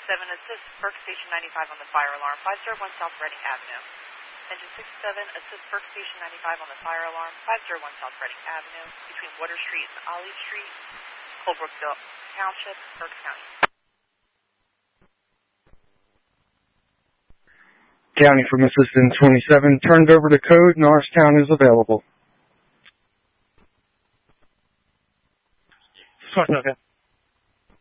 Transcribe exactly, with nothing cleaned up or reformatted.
seven, assist Burke Station ninety-five on the fire alarm, five zero one South Reading Avenue. Engine six seven, assist Burke Station ninety-five on the fire alarm, five zero one South Reading Avenue, between Water Street and Olive Street, Colebrookville Township, Burke County. County from Assistant twenty-seven, turned over to code, Norristown is available. Okay.